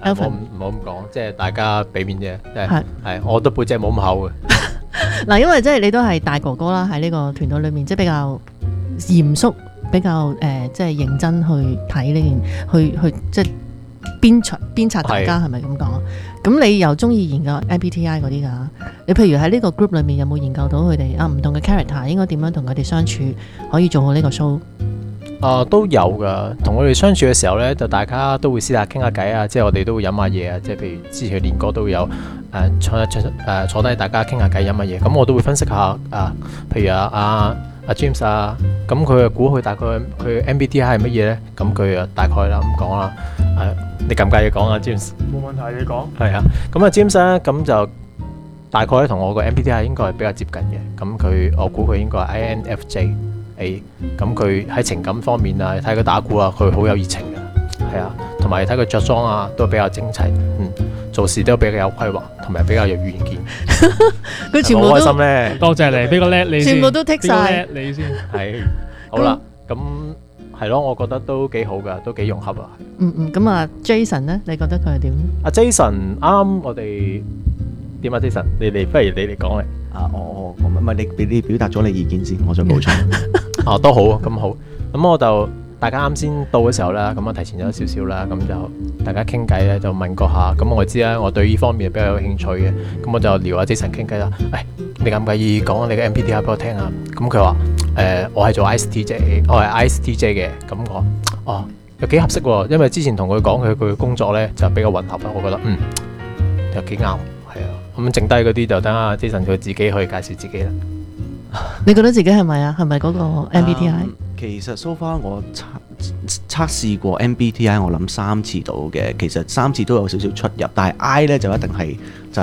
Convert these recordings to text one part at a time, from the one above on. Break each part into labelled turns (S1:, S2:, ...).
S1: Alvin
S2: 唔好咁講，即係大家俾面啫，係我都背脊冇咁厚嘅。
S1: 嗱，因為即係你都係大哥哥啦，喺呢個團隊裏面，即係比較嚴肅，比較即係認真去睇呢件，去即係鞭策大家，係咪咁講？咁你又中意研究 MBTI 嗰啲㗎？你譬如喺呢個 group 裏面有冇研究到佢哋唔同嘅 character 應該點樣同佢哋相處，可以做好呢個 show？
S2: 都有㗎，同佢哋相處嘅時候咧，就大家都會私下傾下偈啊，即係我哋都會飲下嘢啊，即係譬如之前練歌都會有坐低大家傾下偈飲下嘢，咁我都會分析下譬如阿 James 啊，咁佢估佢大概佢 MBTI 係乜嘢咧？咁佢大概啦咁講啦，你介唔介意講啊 James？
S3: 冇問題，你講。
S2: 係啊，咁啊 James 咧，咁就大概咧同我個 MBTI 應該係比較接近嘅，咁我估佢應該係 INFJ。咁佢喺情感方面啊，睇佢打鼓啊，佢好有熱情嘅，係啊，同埋睇佢着裝啊，都比較整齊，做事都比較有規劃，同埋比較有遠見。
S1: 佢全部都
S2: 好開心咧，
S3: 多謝你，俾個叻你先，
S1: 全部都剔晒
S3: 你先。
S2: 係好啦，咁係咯，我覺得都幾好噶，都幾融洽啊。
S1: 咁啊 Jason 咧，你覺得佢係點？
S2: 阿 Jason 啱我哋點啊 Jason，不如你嚟講嚟。
S4: 唔係你表達咗你意見先，我再補充。
S2: 都好啊，咁好。咁我就大家啱先到嘅時候啦，咁我提前咗少少啦，咁就大家傾偈咧，就問過下。咁我知啦，我對呢方面比較有興趣嘅，咁我就撩阿 Jason 傾偈啦。你介唔介意講你嘅 MBTI 俾我聽啊？咁佢話我係做 ISTJ， 我係 ISTJ 嘅。咁我又幾合適喎，因為之前同佢講佢嘅工作咧就比較混合啦，我覺得又幾啱，係啊。咁剩低嗰啲就等阿 Jason 佢自己去介紹自己啦。
S1: 你覺得自己係咪啊？係咪嗰個 MBTI？
S4: 其實 so far 我測試過 MBTI， 我諗3次到嘅，其實3次都有少少出入，但係 I 咧就一定係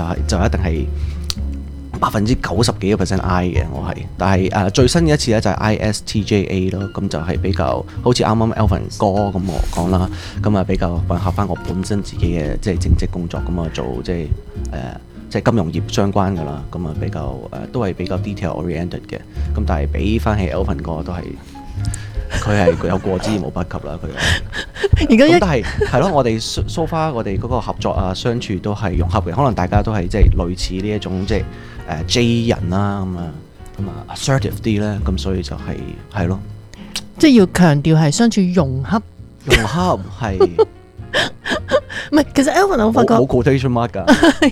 S4: 90%幾個 I 嘅，我係。但係最新嘅一次咧就係 ISTJA 咯，咁就係比較好似啱啱 Alvin 哥咁我講啦，咁啊比較混合翻我本身自己嘅即係正職工作，咁啊做即係金融業相關㗎啦，咁啊比較都係比較 detail oriented 嘅，咁但係比翻起 Alvin 哥都係佢係有過之而無不及啦，佢。
S1: 而家
S4: 咁但係係咯，我哋 so far 我哋嗰個合作啊相處都係融合嘅，可能大家都係即係類似呢一種即係J 人啦，咁啊 assertive 啲咧，咁所以就係咯，
S1: 即係要強調係相處融洽
S4: 係。
S1: 唔係，其實 Alvin 我發覺
S4: 冇 quotation mark 㗎。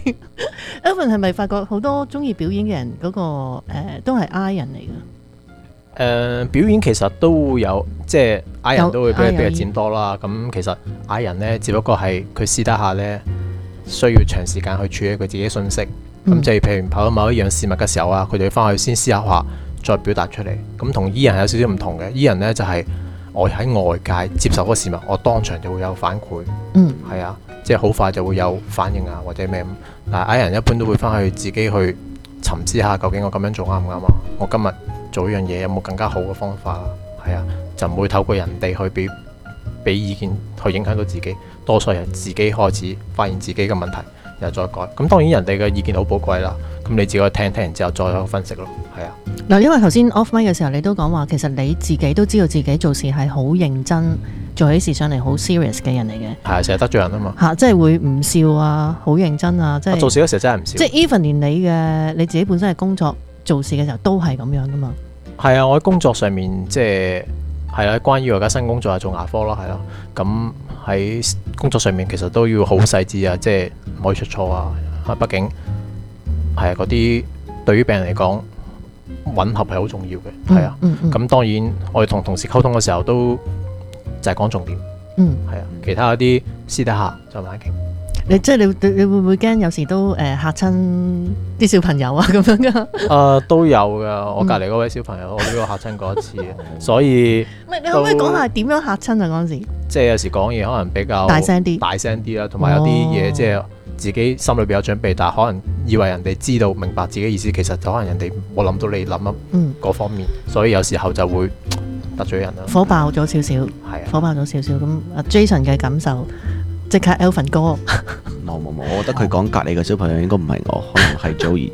S1: Alvin 係咪發覺好多中意表演嘅人嗰個都係 I 人嚟㗎？
S2: 表演其實都會有，即係 I 人都會比較佔多啦。咁其實 I 人咧，只不過係佢私底下咧需要長時間去處理佢自己信息。咁即係譬如跑到某一樣事物嘅時候啊，佢就要翻去先思考下，再表達出嚟。咁同 E 人有少少唔同嘅，E 人咧就係我喺外界接受嗰個事物，我當場就會有反饋。係啊，即係好快就會有反應啊，或者咩咁。但係 I 人一般都會翻去自己去沉思下，究竟我咁樣做啱唔啱啊？我今日做呢樣嘢有冇更加好嘅方法啊？係啊，就唔會透過人哋去俾意見去影響到自己，多數係自己開始發現自己嘅問題，然後再改。咁當然人哋嘅意見好寶貴啦，咁你自己聽完之後再去分析咯。係啊。
S1: 嗱，因為頭先 off mic 嘅時候，你都講話其實你自己都知道自己做事係好認真，做起事上嚟好 serious 嘅人嚟嘅。
S2: 係啊，成日得罪人啊嘛。
S1: 即係會唔笑啊，好認真啊，即係
S2: 做事嗰時候真係唔笑。
S1: 即係 even 連你自己本身係工作做事嘅時候都係咁樣噶嘛。
S2: 係啊，我喺工作上面即係啦，關於我而家新工作係做牙科咯，係咯。咁喺工作上面其實都要好細緻啊，即係唔可以出錯啊。畢竟係啊，嗰啲對於病人嚟講，吻合係好重要嘅，係啊。咁當然我哋同同事溝通嘅時候都就係講重點，係啊。其他嗰啲私底下就慢慢傾。
S1: 你會唔會驚有時都嚇親啲小朋友啊咁樣噶？
S2: 都有噶，我隔離嗰位小朋友我都有嚇親過一次，所以
S1: 你可唔可以講下點樣嚇親啊嗰陣時？
S2: 即係有時講嘢可能比較大聲啲啦，同埋有啲嘢即係自己心裏邊有準備，但係可能以為人哋知道明白自己意思，其實就可能人哋冇諗到你諗嗰方面，所以有時候就會得罪人啦。
S1: 火爆咗少少，係啊，火爆咗少少。咁阿 Jason 嘅感受，即刻 Alvin 哥。
S4: 冇，我覺得佢講隔離嘅小朋友應該唔係我，可能係 Joey。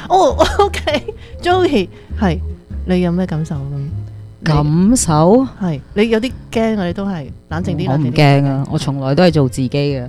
S1: OK，Joey 係你有咩感受咁？
S5: 感受
S1: 係你有啲驚啊？你都係冷靜啲。
S5: 我唔驚啊，我從來都係做自己嘅。